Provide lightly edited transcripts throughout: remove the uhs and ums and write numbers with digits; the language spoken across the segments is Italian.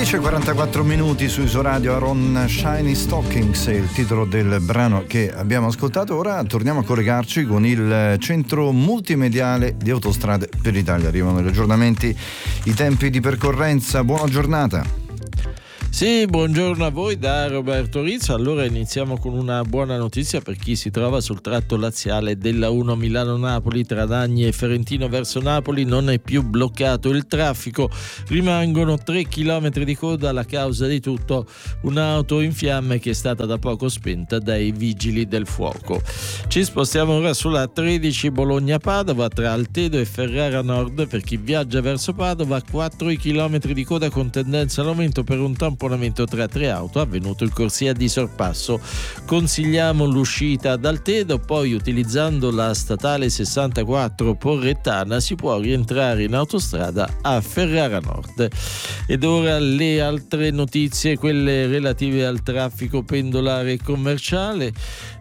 11:44 su Isoradio. Aaron Shiny Stockings è il titolo del brano che abbiamo ascoltato. Ora torniamo a collegarci con il centro multimediale di Autostrade per l'Italia. Arrivano gli aggiornamenti, i tempi di percorrenza. Buona giornata. Sì, buongiorno a voi da Roberto Rizzo. Allora iniziamo con una buona notizia per chi si trova sul tratto laziale della 1 Milano-Napoli tra Dagni e Ferentino verso Napoli. Non è più bloccato il traffico, rimangono 3 chilometri di coda. La causa di tutto un'auto in fiamme che è stata da poco spenta dai vigili del fuoco. Ci spostiamo ora sulla 13 Bologna-Padova tra Altedo e Ferrara Nord. Per chi viaggia verso Padova 4 chilometri di coda con tendenza all'aumento per un tamponamento tra 3 auto avvenuto in corsia di sorpasso. Consigliamo l'uscita ad Altedo, poi utilizzando la statale 64 Porrettana si può rientrare in autostrada a Ferrara Nord. Ed ora le altre notizie, quelle relative al traffico pendolare e commerciale.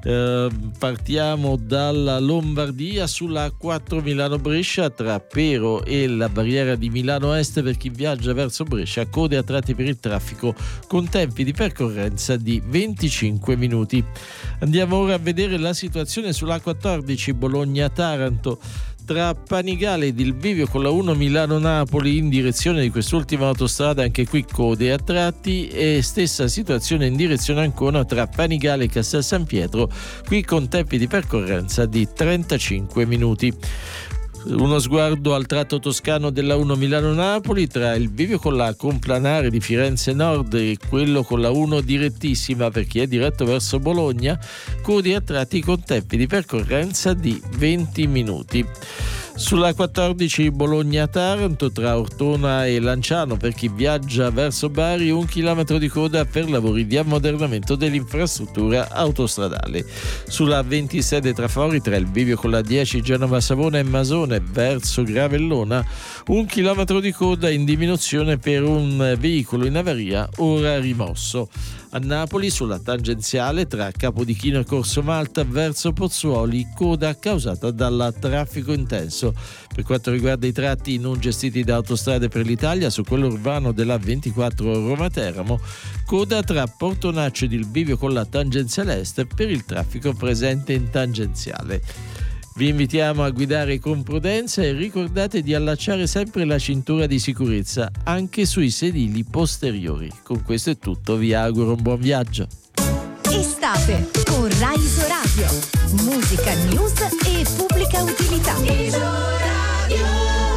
Partiamo dalla Lombardia sulla A4 Milano-Brescia tra Pero e la barriera di Milano Est. Per chi viaggia verso Brescia, code a tratti per il traffico con tempi di percorrenza di 25 minuti. Andiamo ora a vedere la situazione sull'A14 Bologna-Taranto tra Panigale ed il bivio con la 1 Milano-Napoli in direzione di quest'ultima autostrada, anche qui code a tratti, e stessa situazione in direzione Ancona tra Panigale e Castel San Pietro, qui con tempi di percorrenza di 35 minuti. Uno sguardo al tratto toscano della 1 Milano-Napoli tra il bivio con la complanare di Firenze Nord e quello con la 1 direttissima per chi è diretto verso Bologna, code a tratti con tempi di percorrenza di 20 minuti. Sulla 14 Bologna-Taranto tra Ortona e Lanciano per chi viaggia verso Bari 1 chilometro di coda per lavori di ammodernamento dell'infrastruttura autostradale. Sulla 26 Trafori tra il bivio con la 10 Genova-Savona e Masone verso Gravellona 1 chilometro di coda in diminuzione per un veicolo in avaria ora rimosso. A Napoli sulla tangenziale tra Capodichino e Corso Malta verso Pozzuoli coda causata dal traffico intenso. Per quanto riguarda i tratti non gestiti da Autostrade per l'Italia, su quello urbano della 24 Roma-Teramo coda tra Portonaccio ed il bivio con la tangenziale est per il traffico presente in tangenziale. Vi invitiamo a guidare con prudenza e ricordate di allacciare sempre la cintura di sicurezza anche sui sedili posteriori. Con questo è tutto, vi auguro un buon viaggio. Estate con Rai Isoradio, musica, news e pubblica utilità. Isoradio.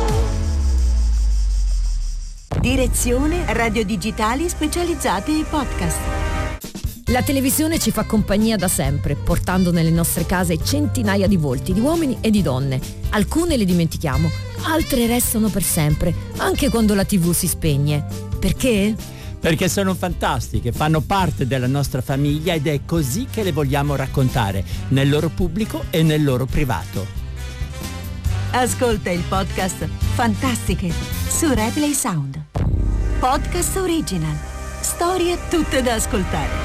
Direzione radio digitali specializzate e podcast. La televisione ci fa compagnia da sempre, portando nelle nostre case centinaia di volti di uomini e di donne. Alcune le dimentichiamo, altre restano per sempre, anche quando la TV si spegne. Perché? Perché sono fantastiche, fanno parte della nostra famiglia ed è così che le vogliamo raccontare, nel loro pubblico e nel loro privato. Ascolta il podcast Fantastiche su Replay Sound. Podcast original. Storie tutte da ascoltare.